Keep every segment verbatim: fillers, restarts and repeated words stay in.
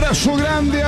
Abrazo grande,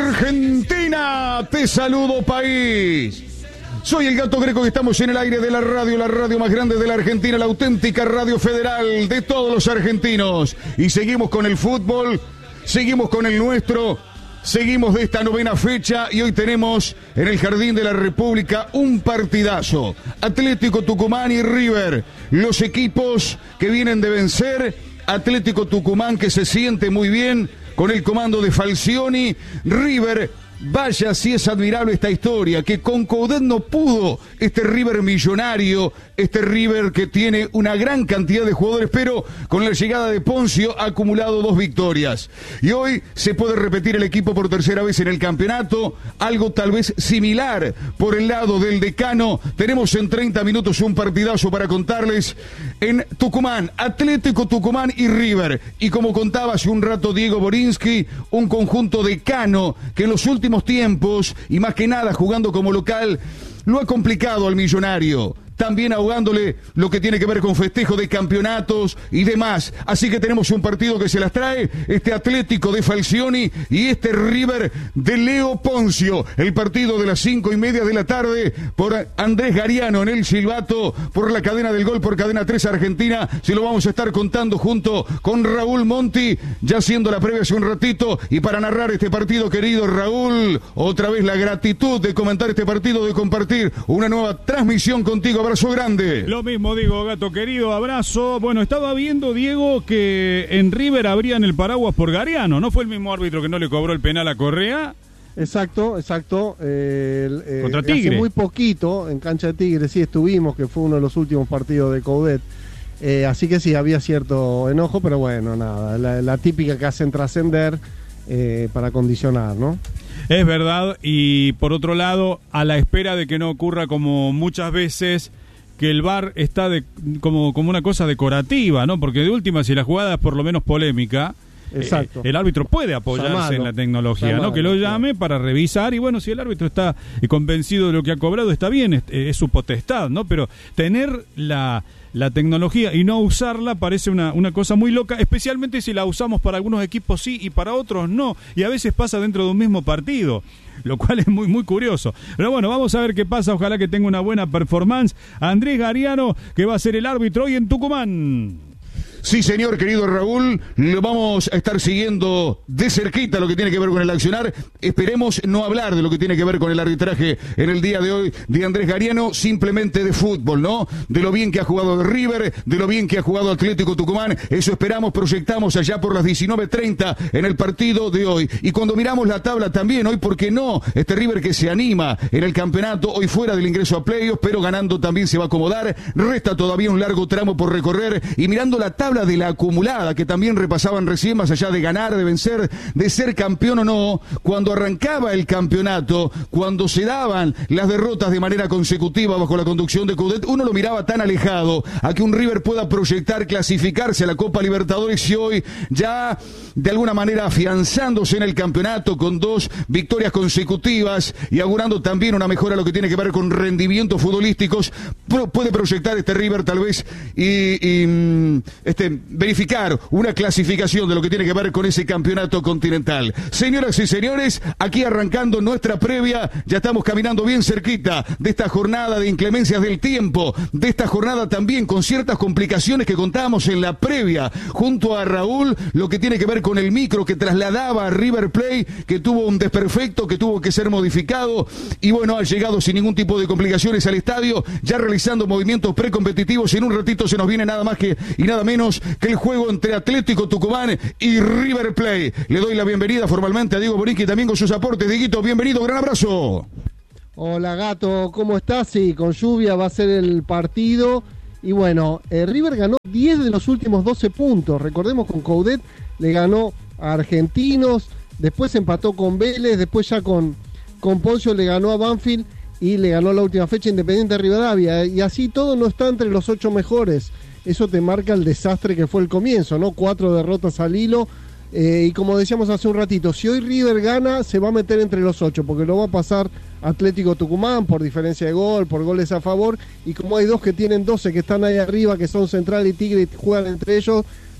Argentina. Te saludo, país. Soy el Gato Greco y estamos en el aire de la radio, la radio más grande de la Argentina, la auténtica radio federal de todos los argentinos. Y seguimos con el fútbol, seguimos con el nuestro, seguimos de esta novena fecha y hoy tenemos en el Jardín de la República un partidazo. Atlético Tucumán y River, los equipos que vienen de vencer. Atlético Tucumán que se siente muy bien con el comando de Falcioni. River, vaya si es admirable esta historia, que con Coudet no pudo este River millonario, este River que tiene una gran cantidad de jugadores, pero con la llegada de Poncio ha acumulado dos victorias. Y hoy se puede repetir el equipo por tercera vez en el campeonato, algo tal vez similar por el lado del decano. Tenemos en treinta minutos un partidazo para contarles en Tucumán, Atlético Tucumán y River. Y como contaba hace un rato Diego Borinsky, un conjunto decano que en los últimos tiempos, y más que nada jugando como local, lo ha complicado al millonario. También ahogándole lo que tiene que ver con festejo de campeonatos y demás. Así que tenemos un partido que se las trae, este Atlético de Falcioni y este River de Leo Poncio. El partido de las cinco y media de la tarde por Andrés Gariano en el silbato, por la cadena del gol, por Cadena tres Argentina. Se lo vamos a estar contando junto con Raúl Monti, ya haciendo la previa hace un ratito. Y para narrar este partido, querido Raúl, otra vez la gratitud de comentar este partido, de compartir una nueva transmisión contigo. Abrazo grande. Lo mismo digo, Gato querido, abrazo. Bueno, estaba viendo, Diego, que en River abrían el paraguas por Gariano. ¿No fue el mismo árbitro que no le cobró el penal a Correa? Exacto, exacto. Eh, eh, Contra Tigre. Hace muy poquito, en cancha de Tigre, sí estuvimos, que fue uno de los últimos partidos de Coudet. Eh, así que sí, había cierto enojo, pero bueno, nada, la, la típica que hacen trascender eh, para condicionar, ¿no? Es verdad, y por otro lado, a la espera de que no ocurra como muchas veces, que el V A R está de, como, como una cosa decorativa, ¿no? Porque de última, si la jugada es por lo menos polémica, exacto. Eh, el árbitro puede apoyarse Llamado. en la tecnología, Llamado, ¿no? Que lo llame claro. para revisar, y bueno, si el árbitro está convencido de lo que ha cobrado, está bien, es, es su potestad, ¿no? Pero tener la... la tecnología y no usarla parece una, una cosa muy loca, especialmente si la usamos para algunos equipos sí y para otros no, y a veces pasa dentro de un mismo partido, lo cual es muy muy curioso. Pero bueno, vamos a ver qué pasa, ojalá que tenga una buena performance Andrés Gariano, que va a ser el árbitro hoy en Tucumán. Sí, señor, querido Raúl, lo vamos a estar siguiendo de cerquita lo que tiene que ver con el accionar. Esperemos no hablar de lo que tiene que ver con el arbitraje en el día de hoy de Andrés Gariano, simplemente de fútbol, ¿no? De lo bien que ha jugado River, de lo bien que ha jugado Atlético Tucumán. Eso esperamos, proyectamos allá por las diecinueve treinta en el partido de hoy. Y cuando miramos la tabla también, hoy, ¿por qué no? Este River que se anima en el campeonato, hoy fuera del ingreso a playoffs, pero ganando también se va a acomodar. Resta todavía un largo tramo por recorrer. Y mirando la tabla de la acumulada que también repasaban recién, más allá de ganar, de vencer, de ser campeón o no, cuando arrancaba el campeonato, cuando se daban las derrotas de manera consecutiva bajo la conducción de Coudet, uno lo miraba tan alejado a que un River pueda proyectar clasificarse a la Copa Libertadores, y hoy ya de alguna manera afianzándose en el campeonato con dos victorias consecutivas y augurando también una mejora a lo que tiene que ver con rendimientos futbolísticos, puede proyectar este River tal vez y, y este verificar una clasificación de lo que tiene que ver con ese campeonato continental. Señoras y señores, aquí arrancando nuestra previa, ya estamos caminando bien cerquita de esta jornada de inclemencias del tiempo, de esta jornada también con ciertas complicaciones que contábamos en la previa, junto a Raúl, lo que tiene que ver con el micro que trasladaba a River Plate, que tuvo un desperfecto, que tuvo que ser modificado, y bueno, ha llegado sin ningún tipo de complicaciones al estadio, ya realizando movimientos precompetitivos. En un ratito se nos viene nada más que y nada menos que el juego entre Atlético Tucumán y River Plate. Le doy la bienvenida formalmente a Diego Borinsky también con sus aportes. Dieguito, bienvenido, gran abrazo. Hola, Gato, ¿cómo estás? Sí, con lluvia va a ser el partido. Y bueno, eh, River ganó diez de los últimos doce puntos. Recordemos, con Coudet le ganó a Argentinos, después empató con Vélez, después ya con, con Poncio le ganó a Banfield y le ganó la última fecha Independiente de Rivadavia. Y así todo no está entre los ocho mejores. Eso te marca el desastre que fue el comienzo, ¿no? Cuatro derrotas al hilo. Eh, y como decíamos hace un ratito, si hoy River gana, se va a meter entre los ocho, porque lo va a pasar Atlético Tucumán por diferencia de gol, por goles a favor. Y como hay dos que tienen doce, que están ahí arriba, que son Central y Tigre, y juegan entre ellos,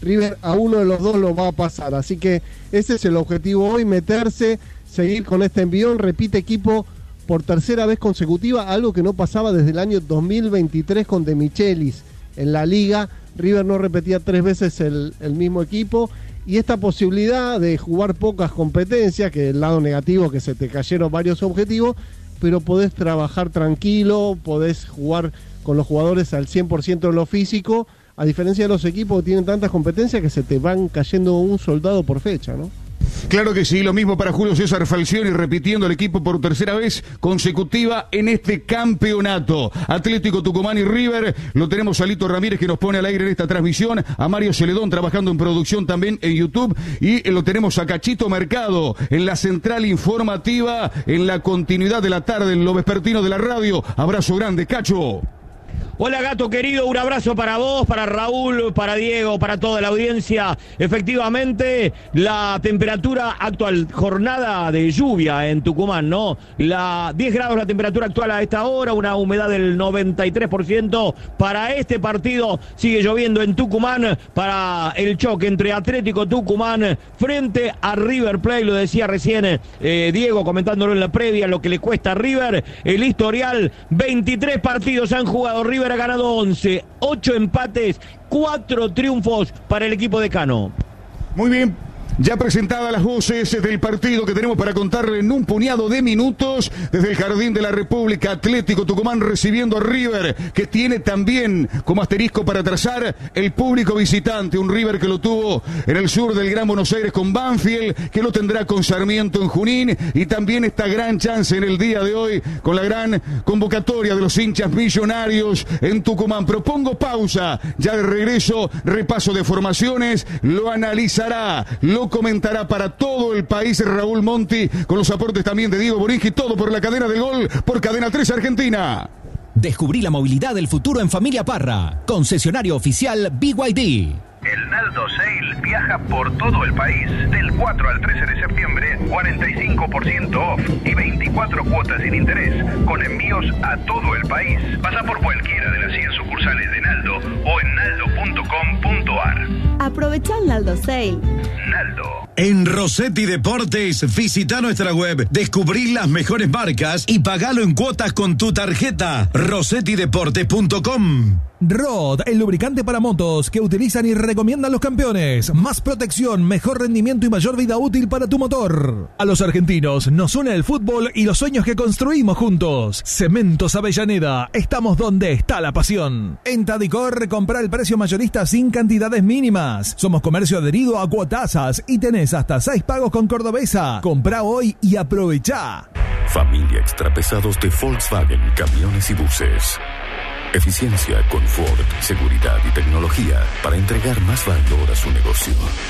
River a uno de los dos lo va a pasar. Así que ese es el objetivo hoy, meterse, seguir con este envión. Repite equipo por tercera vez consecutiva, algo que no pasaba desde el año dos mil veintitrés con De Michelis en la liga. River no repetía tres veces el, el mismo equipo, y esta posibilidad de jugar pocas competencias, que el lado negativo que se te cayeron varios objetivos, pero podés trabajar tranquilo, podés jugar con los jugadores al cien por ciento en lo físico, a diferencia de los equipos que tienen tantas competencias que se te van cayendo un soldado por fecha, ¿no? Claro que sí, lo mismo para Julio César Falcioni, repitiendo el equipo por tercera vez consecutiva en este campeonato. Atlético Tucumán y River, lo tenemos a Lito Ramírez que nos pone al aire en esta transmisión, a Mario Celedón trabajando en producción también en YouTube, y lo tenemos a Cachito Mercado en la central informativa, en la continuidad de la tarde, en lo vespertino de la radio. Abrazo grande, Cacho. Hola Gato querido, un abrazo para vos, para Raúl, para Diego, para toda la audiencia. Efectivamente, la temperatura actual, jornada de lluvia en Tucumán, ¿no? La diez grados la temperatura actual a esta hora, una humedad del noventa y tres por ciento. Para este partido sigue lloviendo en Tucumán para el choque entre Atlético Tucumán frente a River Plate. Lo decía recién eh, Diego comentándolo en la previa, lo que le cuesta a River. El historial, veintitrés partidos han jugado River. Ha ganado once, ocho empates, cuatro triunfos para el equipo de Cano. Muy bien. Ya presentadas las voces del partido que tenemos para contarle en un puñado de minutos desde el Jardín de la República. Atlético Tucumán recibiendo a River, que tiene también como asterisco para trazar el público visitante. Un River que lo tuvo en el sur del Gran Buenos Aires con Banfield, que lo tendrá con Sarmiento en Junín, y también esta gran chance en el día de hoy con la gran convocatoria de los hinchas millonarios en Tucumán. Propongo pausa, ya de regreso, repaso de formaciones, lo analizará, lo comentará para todo el país Raúl Monti, con los aportes también de Diego Boringi, todo por la cadena del gol, por Cadena tres Argentina. Descubrí la movilidad del futuro en Familia Parra, concesionario oficial B Y D. El Naldo Sale viaja por todo el país. Del cuatro al trece de septiembre, cuarenta y cinco por ciento off y veinticuatro cuotas sin interés, con envíos a todo el país. Pasa por cualquiera de las cien sucursales de Naldo o en naldo punto com punto ar. Aprovecha el Naldo Sale. Naldo. En Rossetti Deportes, visita nuestra web, descubrí las mejores marcas y pagalo en cuotas con tu tarjeta. rossetti deportes punto com. Rod, el lubricante para motos que utilizan y recomiendan los campeones. Más protección, mejor rendimiento y mayor vida útil para tu motor. A los argentinos nos une el fútbol y los sueños que construimos juntos. Cementos Avellaneda, estamos donde está la pasión. En Tadicor, compra el precio mayorista sin cantidades mínimas. Somos comercio adherido a Cuotasas y tenés hasta seis pagos con Cordobesa. Comprá hoy y aprovechá. Familia Extrapesados de Volkswagen, camiones y buses. Eficiencia, confort, seguridad y tecnología para entregar más valor a su negocio.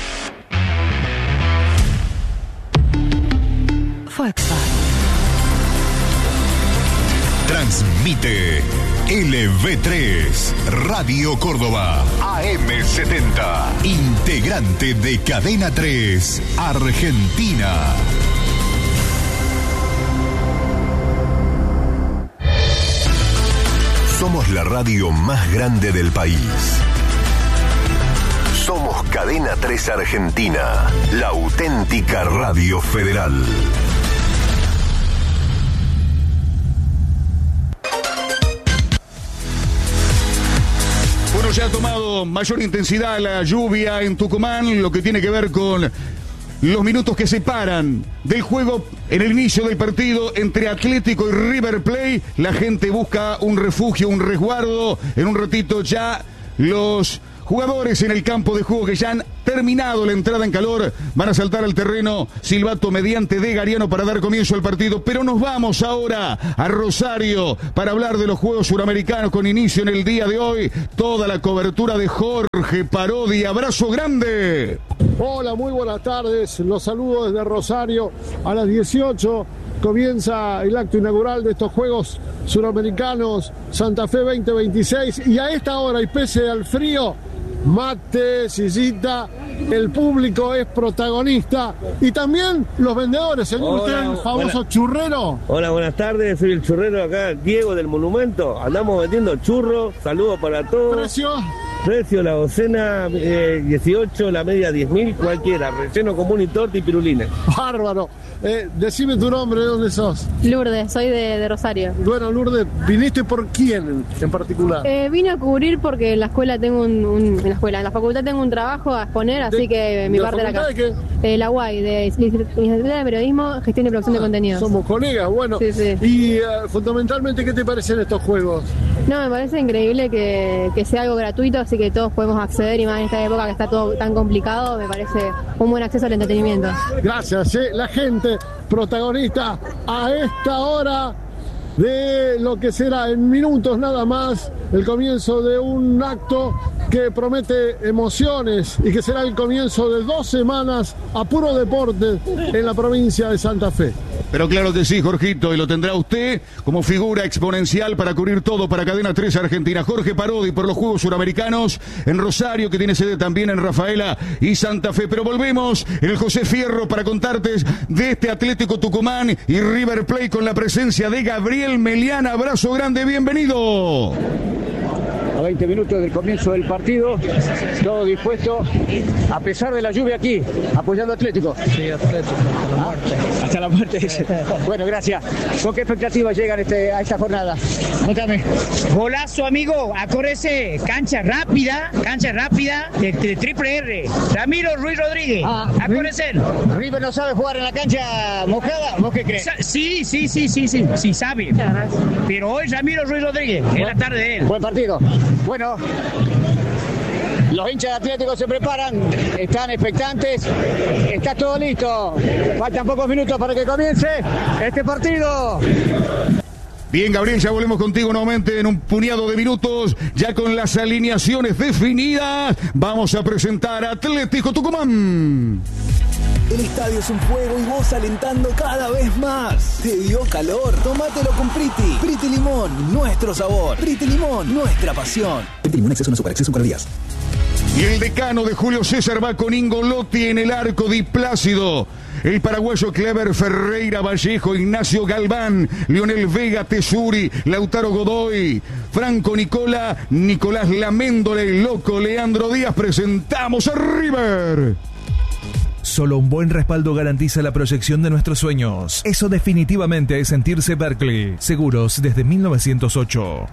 Volkswagen. Transmite L V tres, Radio Córdoba, A M setenta, integrante de Cadena tres, Argentina. Somos la radio más grande del país. Somos Cadena tres Argentina, la auténtica radio federal. Bueno, ya ha tomado mayor intensidad la lluvia en Tucumán, lo que tiene que ver con los minutos que separan del juego en el inicio del partido entre Atlético y River Plate. La gente busca un refugio, un resguardo. En un ratito ya los jugadores en el campo de juego que ya han terminado la entrada en calor van a saltar al terreno, silbato mediante de Gariano para dar comienzo al partido. Pero nos vamos ahora a Rosario para hablar de los Juegos Suramericanos con inicio en el día de hoy. Toda la cobertura de Jorge Parodi. Abrazo grande. Hola, muy buenas tardes. Los saludo desde Rosario. A las dieciocho comienza el acto inaugural de estos Juegos Suramericanos Santa Fe veinte veintiséis. Y a esta hora, y pese al frío, mate, sillita, el público es protagonista y también los vendedores. Señor, usted el famoso buena, churrero. Hola, buenas tardes, soy el churrero acá, Diego del Monumento. Andamos vendiendo churros, saludos para todos. ¿Precio? Precio, la docena eh, dieciocho, la media diez mil, cualquiera. Relleno común y torta y pirulina. Bárbaro. Eh, decime tu nombre, ¿de dónde sos? Lourdes, soy de, de Rosario. Bueno, Lourdes, ¿viniste por quién en particular? Eh, vine a cubrir porque en la escuela tengo un, un- en la escuela, en la facultad tengo un trabajo a exponer, así ¿De- que mi de la parte de la facultad casa. de Eh, la U A I, de Licenciatura de Periodismo, Gestión y Producción de Contenidos. Somos colegas, bueno. Sí, sí. Y eh, fundamentalmente, ¿qué te parecen estos juegos? No, me parece increíble que, que sea algo gratuito, así que todos podemos acceder, y más en esta época que está todo tan complicado, me parece un buen acceso al entretenimiento. Gracias, eh, la gente protagonista a esta hora de lo que será en minutos nada más el comienzo de un acto que promete emociones y que será el comienzo de dos semanas a puro deporte en la provincia de Santa Fe. Pero claro que sí, Jorgito, y lo tendrá usted como figura exponencial para cubrir todo para Cadena tres Argentina. Jorge Parodi por los Juegos Suramericanos en Rosario, que tiene sede también en Rafaela y Santa Fe. Pero volvemos en el José Fierro para contarte de este Atlético Tucumán y River Plate con la presencia de Gabriel Meliana. Abrazo grande, bienvenido. A veinte minutos del comienzo del partido, todo dispuesto, a pesar de la lluvia aquí, apoyando a Atlético. Sí, Atlético, hasta la muerte. Hasta la muerte. Bueno, gracias. ¿Con qué expectativas llegan este, a esta jornada? Cuéntame. Golazo, amigo, acuérdese, cancha rápida, cancha rápida de, de triple R. Ramiro Ruiz Rodríguez, Ah, acuérdese. ¿River no sabe jugar en la cancha mojada? ¿Vos qué crees? Sa- Sí, sí, sí, sí, sí, sí sabe. Pero hoy Ramiro Ruiz Rodríguez, es la tarde de él. Buen partido. Bueno, los hinchas de Atlético se preparan, están expectantes, está todo listo. Faltan pocos minutos para que comience este partido. Bien, Gabriel, ya volvemos contigo nuevamente en un puñado de minutos, ya con las alineaciones definidas. Vamos a presentar a Atlético Tucumán. El estadio es un juego y vos alentando cada vez más. ¿Te dio calor? Tómatelo con Priti. Priti Limón, nuestro sabor. Priti Limón, nuestra pasión. Priti Limón, exceso no azúcar, exceso en calorías. Y el decano de Julio César va con Ingolotti en el arco, Di Plácido. El paraguayo Clever Ferreira Vallejo, Ignacio Galván, Lionel Vega Tesuri, Lautaro Godoy, Franco Nicola, Nicolás Laméndola, el loco Leandro Díaz. Presentamos a River. Solo un buen respaldo garantiza la proyección de nuestros sueños. Eso definitivamente es sentirse Berkeley. Seguros desde mil novecientos ocho.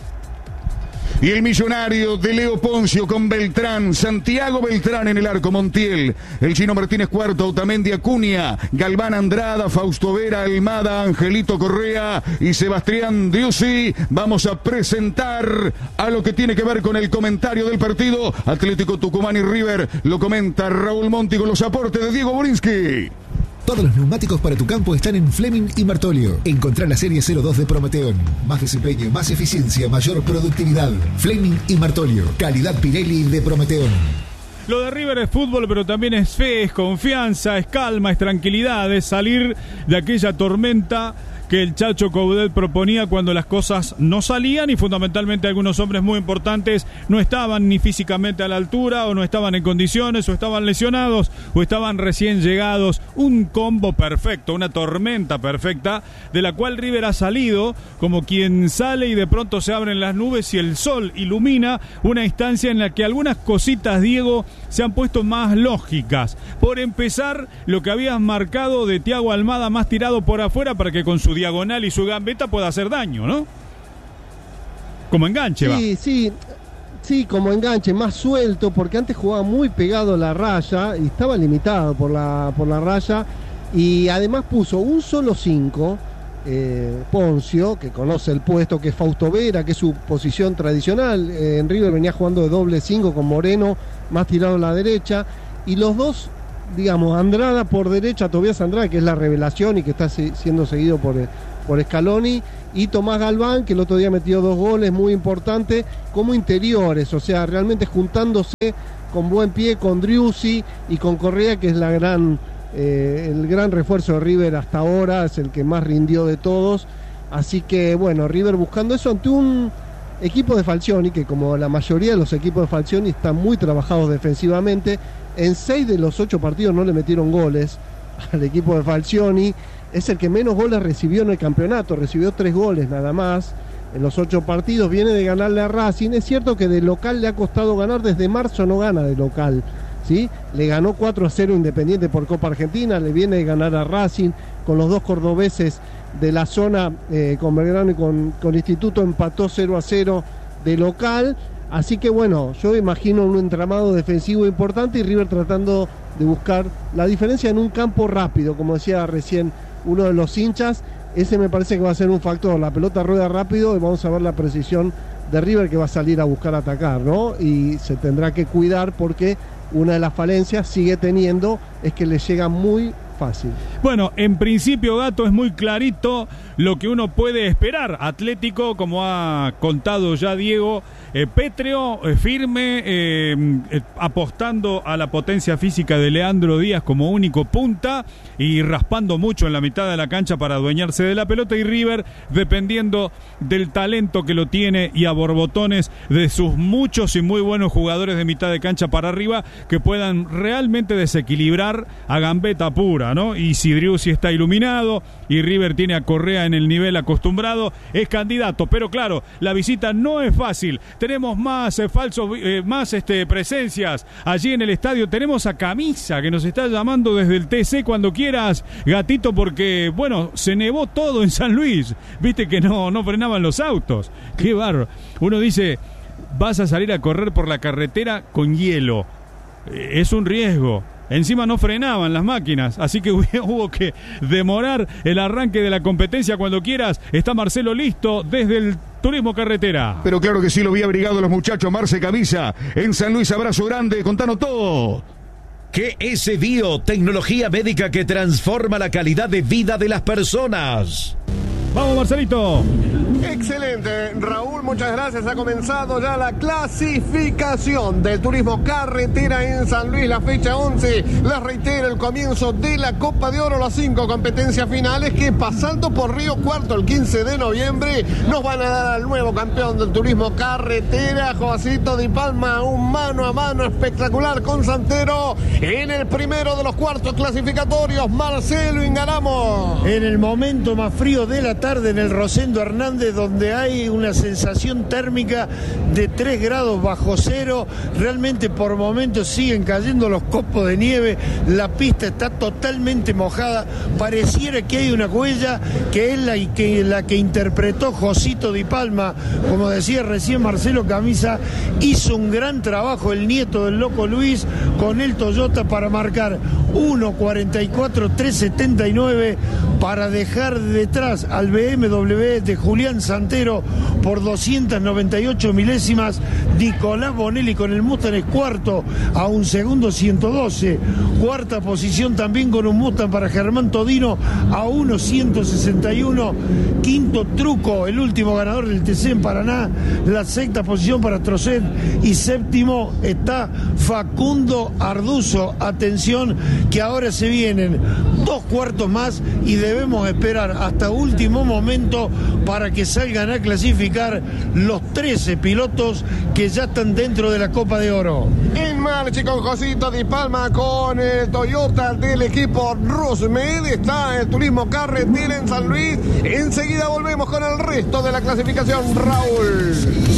Y el millonario de Leo Poncio con Beltrán, Santiago Beltrán en el arco, Montiel, el Chino Martínez Cuarto, Otamendi Acuña, Galván Andrada, Fausto Vera, Almada, Angelito Correa y Sebastián Driussi. Vamos a presentar a lo que tiene que ver con el comentario del partido. Atlético Tucumán y River, lo comenta Raúl Monti con los aportes de Diego Borinsky. Todos los neumáticos para tu campo están en Fleming y Martolio. Encontrá la serie cero dos de Prometeon. Más desempeño, más eficiencia, mayor productividad. Fleming y Martolio. Calidad Pirelli de Prometeon. Lo de River es fútbol, pero también es fe, es confianza, es calma, es tranquilidad, es salir de aquella tormenta que el Chacho Coudet proponía cuando las cosas no salían y fundamentalmente algunos hombres muy importantes no estaban ni físicamente a la altura o no estaban en condiciones o estaban lesionados o estaban recién llegados. Un combo perfecto, una tormenta perfecta de la cual River ha salido como quien sale y de pronto se abren las nubes y el sol ilumina una instancia en la que algunas cositas, Diego, se han puesto más lógicas. Por empezar, lo que habías marcado de Thiago Almada más tirado por afuera para que con su diagonal y su gambeta puede hacer daño, ¿no? Como enganche, sí, va. Sí, sí, sí, como enganche, más suelto, porque antes jugaba muy pegado a la raya y estaba limitado por la, por la raya, y además puso un solo cinco, eh, Poncio, que conoce el puesto, que es Fausto Vera, que es su posición tradicional. eh, en River venía jugando de doble cinco con Moreno, más tirado a la derecha, y los dos, digamos, Andrada por derecha, Tobias Andrada, que es la revelación y que está se, siendo seguido por, por Scaloni, y Tomás Galván, que el otro día metió dos goles muy importantes, como interiores, o sea, realmente juntándose con buen pie con Driussi y con Correa, que es la gran, eh, el gran refuerzo de River hasta ahora, es el que más rindió de todos. Así que, bueno, River buscando eso ante un equipo de Falcioni, que como la mayoría de los equipos de Falcioni están muy trabajados defensivamente. En seis de los ocho partidos no le metieron goles al equipo de Falcioni. Es el que menos goles recibió en el campeonato, recibió tres goles nada más. en los ocho partidos, viene de ganarle a Racing. Es cierto que de local le ha costado ganar, desde marzo no gana de local, ¿sí? Le ganó cuatro a cero Independiente por Copa Argentina, le viene de ganar a Racing, con los dos cordobeses de la zona, eh, con Belgrano y con, con Instituto empató cero a cero de local. Así que bueno, yo imagino un entramado defensivo importante y River tratando de buscar la diferencia en un campo rápido, como decía recién uno de los hinchas. Ese me parece que va a ser un factor, la pelota rueda rápido y vamos a ver la precisión de River, que va a salir a buscar atacar, ¿no? Y se tendrá que cuidar, porque una de las falencias sigue teniendo es que le llega muy fácil. Bueno, en principio, Gato, es muy clarito lo que uno puede esperar. Atlético, como ha contado ya Diego, eh, pétreo, eh, firme, eh, eh, apostando a la potencia física de Leandro Díaz como único punta y raspando mucho en la mitad de la cancha para adueñarse de la pelota, y River dependiendo del talento que lo tiene y a borbotones de sus muchos y muy buenos jugadores de mitad de cancha para arriba, que puedan realmente desequilibrar a gambeta pura, ¿no? Y si Driussi está iluminado y River tiene a Correa en el nivel acostumbrado, es candidato. Pero claro, la visita no es fácil. Tenemos más eh, falsos, eh, más este, presencias allí en el estadio. Tenemos a Camisa, que nos está llamando desde el T C. Cuando quieras, Gatito, porque bueno, se nevó todo en San Luis. Viste que no, no frenaban los autos. Qué barro. Uno dice, vas a salir a correr por la carretera con hielo. Eh, es un riesgo. Encima no frenaban las máquinas, así que hubo que demorar el arranque de la competencia. Cuando quieras, está Marcelo listo desde el Turismo Carretera. Pero claro que sí, lo vi abrigado a los muchachos. Marce Camisa, en San Luis, abrazo grande, contanos todo. G S Bio, tecnología médica que transforma la calidad de vida de las personas. Vamos, Marcelito. Excelente, Raúl, muchas gracias. Ha comenzado ya la clasificación del Turismo Carretera en San Luis, la fecha once. Les reitero, el comienzo de la Copa de Oro, las cinco competencias finales que, pasando por Río Cuarto el quince de noviembre, nos van a dar al nuevo campeón del Turismo Carretera, Josito Di Palma. Un mano a mano espectacular con Santero en el primero de los cuartos clasificatorios. Marcelo Ingaramo. En el momento más frío de la tarde en el Rosendo Hernández, donde hay una sensación térmica de tres grados bajo cero. Realmente por momentos siguen cayendo los copos de nieve, la pista está totalmente mojada, pareciera que hay una huella que es la que, la que interpretó Josito Di Palma. Como decía recién Marcelo Camisa, hizo un gran trabajo el nieto del Loco Luis con el Toyota para marcar uno cuarenta y cuatro trescientos setenta y nueve, para dejar detrás al B M W de Julián Santero por doscientos noventa y ocho milésimas. Nicolás Bonelli con el Mustang es cuarto a un segundo ciento doce. Cuarta posición también con un Mustang para Germán Todino a uno ciento sesenta y uno. Quinto Truco, el último ganador del T C en Paraná. La sexta posición para Trocet. Y séptimo está Facundo Arduzo. Atención, que ahora se vienen dos cuartos más y debemos esperar hasta último momento para que salgan a clasificar los trece pilotos que ya están dentro de la Copa de Oro. En marcha con Josito Di Palma, con el Toyota del equipo Rusmed, está el Turismo Carretera en San Luis. Enseguida volvemos con el resto de la clasificación, Raúl.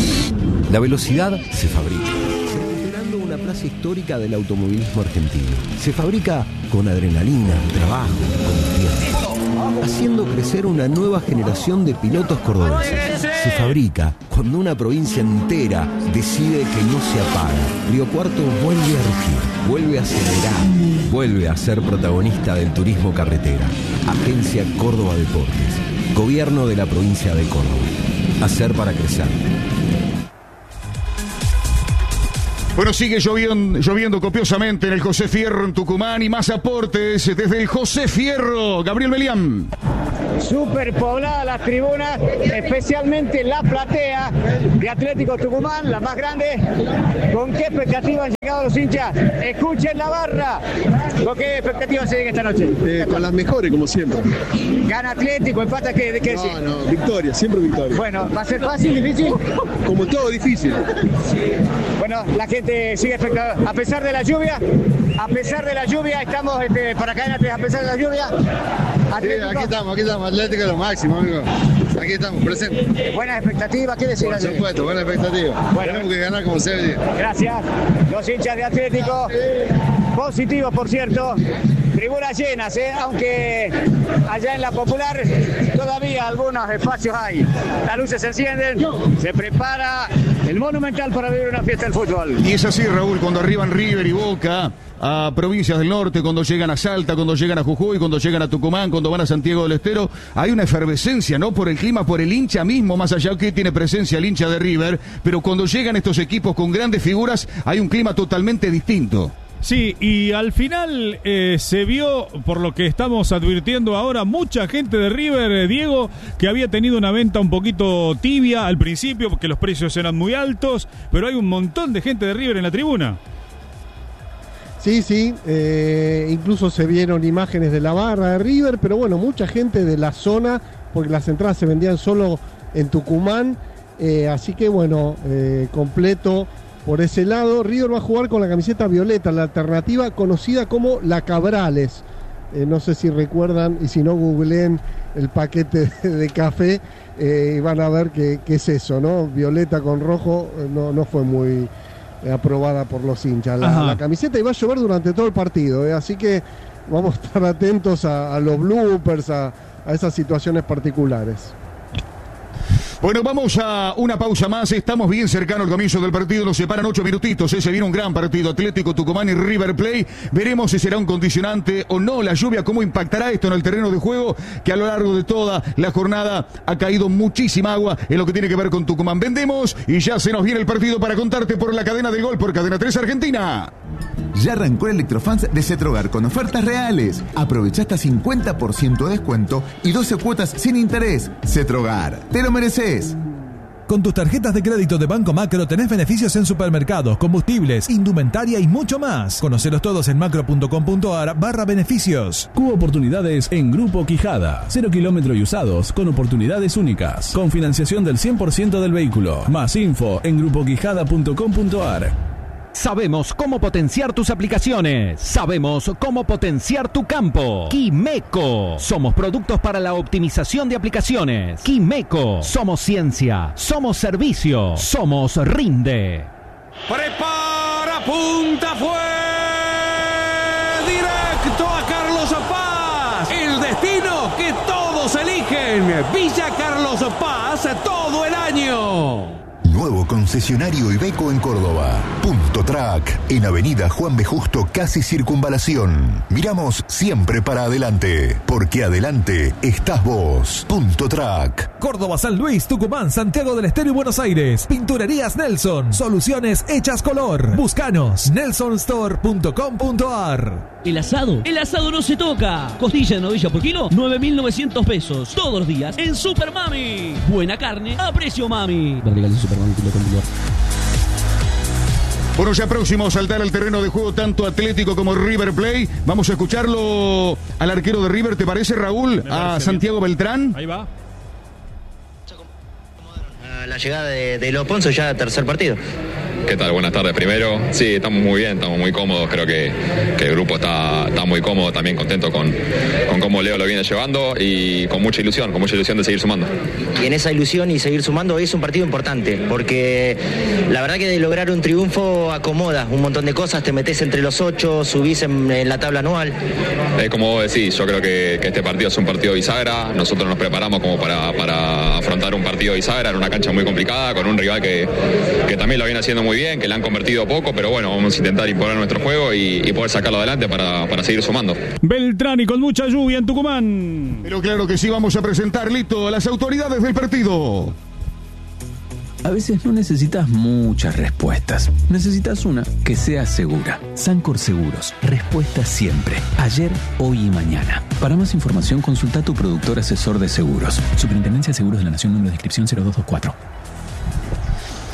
La velocidad se fabrica. Recuperando una plaza histórica del automovilismo argentino. Se fabrica con adrenalina, trabajo, confianza, haciendo crecer una nueva generación de pilotos cordobeses. Se fabrica cuando una provincia entera decide que no se apaga. Río Cuarto vuelve a rugir, vuelve a acelerar, vuelve a ser protagonista del turismo carretera. Agencia Córdoba Deportes, Gobierno de la provincia de Córdoba. Hacer para crecer. Bueno, sigue lloviendo, lloviendo copiosamente en el José Fierro en Tucumán, y más aportes desde el José Fierro. Gabriel Melián. Súper poblada las tribunas, especialmente la platea de Atlético Tucumán, la más grande. ¿Con qué expectativas han llegado los hinchas? Escuchen la barra. ¿Con qué expectativas se llega esta noche? Eh, con las mejores, como siempre. ¿Gana Atlético? ¿Empata qué? ¿De qué decir? No, no, victoria, siempre victoria. Bueno, ¿va a ser fácil, difícil? Como todo, difícil. Bueno, la gente sigue expectando. A pesar de la lluvia, a pesar de la lluvia, estamos este, para caer a pesar de la lluvia. Atlético. Sí, aquí estamos, aquí estamos, Atlético es lo máximo, amigo. Aquí estamos, presentes. Buenas expectativas, ¿qué decir? Por supuesto, buenas expectativas. Bueno, tenemos que ganar como se debe. Gracias. Los hinchas de Atlético, positivos por cierto. Tribunas llenas, ¿eh? Aunque allá en la Popular todavía algunos espacios hay. Las luces se encienden, se prepara el Monumental para vivir una fiesta del fútbol. Y es así, Raúl, cuando arriban River y Boca a provincias del norte, cuando llegan a Salta, cuando llegan a Jujuy, cuando llegan a Tucumán, cuando van a Santiago del Estero, hay una efervescencia, ¿no? Por el clima, por el hincha mismo, más allá que tiene presencia el hincha de River, pero cuando llegan estos equipos con grandes figuras, hay un clima totalmente distinto. Sí, y al final eh, se vio, por lo que estamos advirtiendo ahora, mucha gente de River, eh, Diego, que había tenido una venta un poquito tibia al principio, porque los precios eran muy altos, pero hay un montón de gente de River en la tribuna. Sí, sí, eh, incluso se vieron imágenes de la barra de River, pero bueno, mucha gente de la zona, porque las entradas se vendían solo en Tucumán, eh, así que bueno, eh, completo. Por ese lado, River va a jugar con la camiseta violeta, la alternativa conocida como la Cabrales. Eh, no sé si recuerdan, y si no, googleen el paquete de, de café eh, y van a ver qué es eso, ¿no? Violeta con rojo eh, no, no fue muy eh, aprobada por los hinchas. La, la camiseta iba a llover durante todo el partido, eh, así que vamos a estar atentos a, a los bloopers, a, a esas situaciones particulares. Bueno, vamos a una pausa más. Estamos bien cercanos al comienzo del partido. Nos separan ocho minutitos. Ese viene un gran partido. Atlético Tucumán y River Plate. Veremos si será un condicionante o no la lluvia. Cómo impactará esto en el terreno de juego, que a lo largo de toda la jornada ha caído muchísima agua en lo que tiene que ver con Tucumán. Vendemos y ya se nos viene el partido para contarte por la cadena del gol, por Cadena tres Argentina. Ya arrancó el Electrofans de Cetrogar con ofertas reales. Aprovecha hasta cincuenta por ciento de descuento y doce cuotas sin interés. Cetrogar, te lo mereces. Con tus tarjetas de crédito de Banco Macro tenés beneficios en supermercados, combustibles, indumentaria y mucho más. Conocelos todos en macro.com.ar barra beneficios. Cubo oportunidades en Grupo Quijada. Cero kilómetro y usados con oportunidades únicas. Con financiación del cien por ciento del vehículo. Más info en grupo quijada punto com punto ar. Sabemos cómo potenciar tus aplicaciones. Sabemos cómo potenciar tu campo. Quimeco. Somos productos para la optimización de aplicaciones. Quimeco. Somos ciencia. Somos servicio. Somos Rinde. Prepara, punta, fue directo a Carlos Paz. El destino que todos eligen. Villa Carlos Paz todo el año. Nuevo concesionario Iveco en Córdoba. Punto Track, en Avenida Juan B. Justo, casi Circunvalación. Miramos siempre para adelante, porque adelante estás vos. Punto Track. Córdoba, San Luis, Tucumán, Santiago del Estero y Buenos Aires. Pinturerías Nelson. Soluciones hechas color. Búscanos. nelson store punto com punto ar. El asado, el asado no se toca. Costilla de novilla por kilo, nueve mil novecientos pesos. Todos los días en Super Mami. Buena carne a precio mami. Bueno, ya próximo a saltar al terreno de juego tanto Atlético como River Plate. Vamos a escucharlo al arquero de River, ¿te parece, Raúl? A Santiago bien. Beltrán. Ahí va. La llegada de, de Lo Ponzo, ya tercer partido. ¿Qué tal? Buenas tardes primero. Sí, estamos muy bien, estamos muy cómodos. Creo que, que el grupo está, está muy cómodo, también contento con, con cómo Leo lo viene llevando y con mucha ilusión, con mucha ilusión de seguir sumando. Y en esa ilusión y seguir sumando es un partido importante, porque la verdad que de lograr un triunfo acomoda un montón de cosas, te metes entre los ocho, subís en, en la tabla anual. Es como vos decís, yo creo que, que este partido es un partido bisagra. Nosotros nos preparamos como para, para afrontar un partido bisagra en una cancha muy complicada, con un rival que, que también lo viene haciendo muy bien, que le han convertido poco, pero bueno, vamos a intentar imponer nuestro juego y, y poder sacarlo adelante para, para seguir sumando. Beltrán y con mucha lluvia en Tucumán. Pero claro que sí, vamos a presentar, Lito, a las autoridades del partido. A veces no necesitas muchas respuestas. Necesitas una que sea segura. Sancor Seguros. Respuesta siempre. Ayer, hoy y mañana. Para más información, consulta a tu productor asesor de seguros. Superintendencia de Seguros de la Nación, número de inscripción cero dos dos cuatro.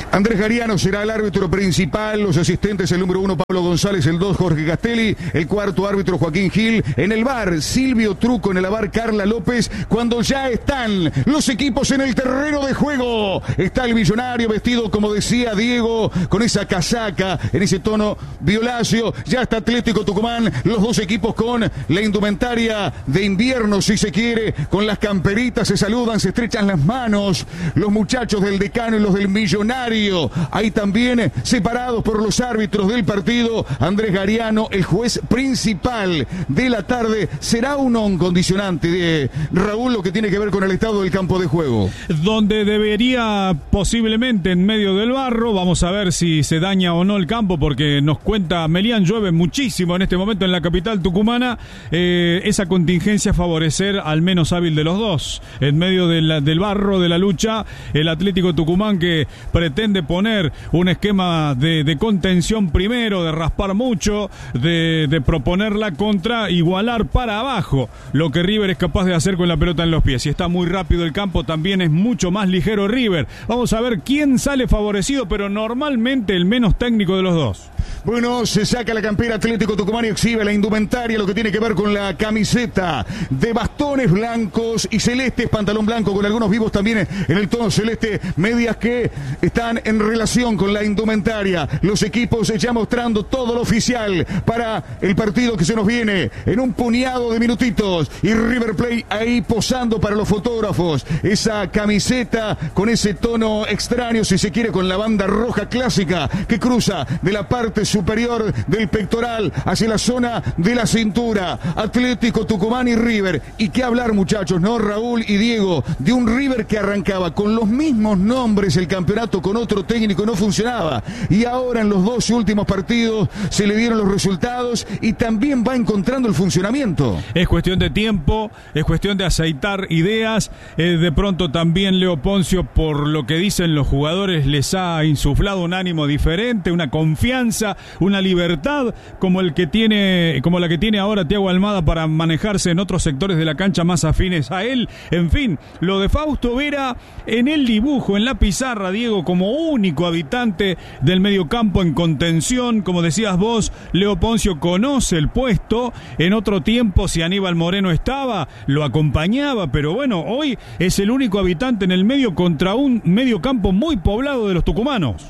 Andrés Gariano será el árbitro principal, los asistentes el número uno Pablo González, el dos Jorge Castelli, el cuarto árbitro Joaquín Gil, en el V A R Silvio Truco, en el A V A R Carla López, cuando ya están los equipos en el terreno de juego. Está el Millonario vestido, como decía Diego, con esa casaca, en ese tono violáceo, ya está Atlético Tucumán, los dos equipos con la indumentaria de invierno, si se quiere, con las camperitas, se saludan, se estrechan las manos, los muchachos del Decano y los del Millonario. Ahí también separados por los árbitros del partido. Andrés Gariano, el juez principal de la tarde. ¿Será o no un condicionante de Raúl lo que tiene que ver con el estado del campo de juego? Donde debería posiblemente en medio del barro. Vamos a ver si se daña o no el campo, porque nos cuenta Melián, llueve muchísimo en este momento en la capital tucumana. Eh, esa contingencia favorecer al menos hábil de los dos. En medio de la, del barro de la lucha, el Atlético Tucumán, que pretende de poner un esquema de, de contención primero, de raspar mucho, de, de proponer la contra, igualar para abajo lo que River es capaz de hacer con la pelota en los pies. Si está muy rápido el campo, también es mucho más ligero River. Vamos a ver quién sale favorecido, pero normalmente el menos técnico de los dos. Bueno, se saca la campera Atlético Tucumán y exhibe la indumentaria, lo que tiene que ver con la camiseta de bastones blancos y celestes, pantalón blanco con algunos vivos también en el tono celeste, medias que están en relación con la indumentaria. Los equipos ya mostrando todo lo oficial para el partido que se nos viene en un puñado de minutitos, y River Plate ahí posando para los fotógrafos, esa camiseta con ese tono extraño, si se quiere, con la banda roja clásica que cruza de la parte superior del pectoral hacia la zona de la cintura. Atlético Tucumán y River. Y qué hablar, muchachos, ¿no? Raúl y Diego, de un River que arrancaba con los mismos nombres el campeonato, con otro técnico no funcionaba, y ahora en los dos últimos partidos se le dieron los resultados y también va encontrando el funcionamiento. Es cuestión de tiempo, es cuestión de aceitar ideas. Eh, de pronto también Leo Poncio, por lo que dicen los jugadores, les ha insuflado un ánimo diferente, una confianza, una libertad como el que tiene, como la que tiene ahora Thiago Almada para manejarse en otros sectores de la cancha más afines a él. En fin, lo de Fausto Vera en el dibujo, en la pizarra, Diego, como único habitante del mediocampo en contención, como decías vos, Leo Poncio conoce el puesto. En otro tiempo, si Aníbal Moreno estaba, lo acompañaba, pero bueno, hoy es el único habitante en el medio contra un mediocampo muy poblado de los tucumanos.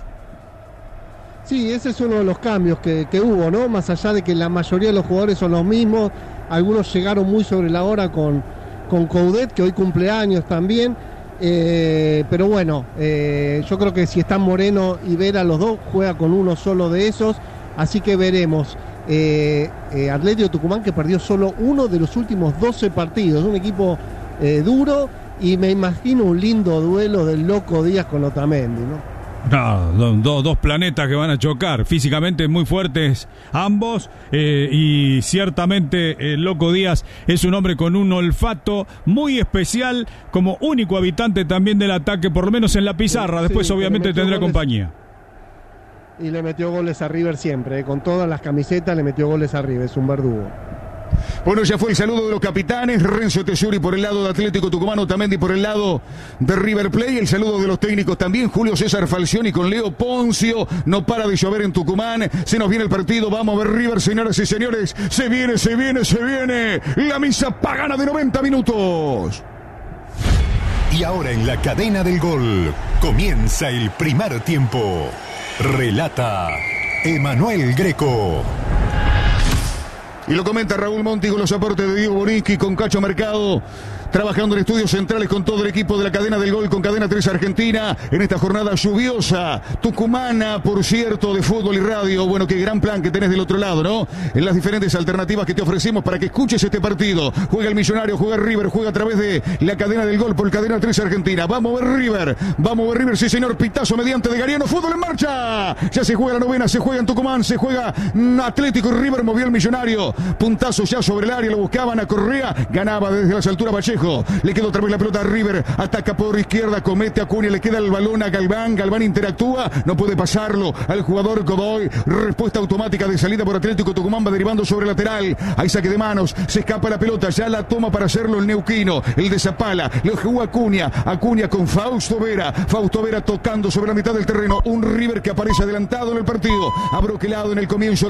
Sí, ese es uno de los cambios que, que hubo, ¿no? Más allá de que la mayoría de los jugadores son los mismos, algunos llegaron muy sobre la hora con, con Coudet, que hoy cumple años también, eh, pero bueno, eh, yo creo que si están Moreno y Vera, los dos, juega con uno solo de esos, así que veremos. Eh, eh, Atlético Tucumán, que perdió solo uno de los últimos doce partidos, un equipo eh, duro, y me imagino un lindo duelo del Loco Díaz con Otamendi, ¿no? No, do, do, dos planetas que van a chocar, físicamente muy fuertes ambos, eh, y ciertamente el Loco Díaz es un hombre con un olfato muy especial, como único habitante también del ataque, por lo menos en la pizarra. Después sí, obviamente tendrá goles, compañía. Y le metió goles a River siempre, eh, con todas las camisetas le metió goles a River, es un verdugo. Bueno, ya fue el saludo de los capitanes, Renzo Tesuri por el lado de Atlético Tucumán, Otamendi por el lado de River Plate, el saludo de los técnicos también, Julio César Falcioni con Leo Poncio. No para de llover en Tucumán, se nos viene el partido, vamos a ver River, señoras y señores, se viene, se viene, se viene la misa pagana de noventa minutos. Y ahora en la cadena del gol comienza el primer tiempo. Relata Emanuel Greco. Y lo comenta Raúl Monti con los aportes de Diego Borinsky, con Cacho Mercado, trabajando en estudios centrales con todo el equipo de la cadena del gol, con Cadena tres Argentina, en esta jornada lluviosa, tucumana, por cierto, de fútbol y radio. Bueno, qué gran plan que tenés del otro lado, ¿no? En las diferentes alternativas que te ofrecemos para que escuches este partido. Juega el Millonario, juega River, juega a través de la cadena del gol por Cadena tres Argentina. Vamos a ver River, vamos a ver River, sí señor, pitazo mediante de Gariano, fútbol en marcha. Ya se juega la novena, se juega en Tucumán, se juega Atlético y River, movió el Millonario. Puntazo ya sobre el área, lo buscaban a Correa, ganaba desde las alturas Vallejo. Vallejo. Le queda otra vez la pelota a River. Ataca por izquierda, comete Acuña. Le queda el balón a Galván. Galván interactúa. No puede pasarlo al jugador Godoy. Respuesta automática de salida por Atlético Tucumán. Va derivando sobre lateral. Hay saque de manos. Se escapa la pelota. Ya la toma para hacerlo el neuquino. El de Zapala. Le jugó Acuña. Acuña con Fausto Vera. Fausto Vera tocando sobre la mitad del terreno. Un River que aparece adelantado en el partido. Abroquelado en el comienzo.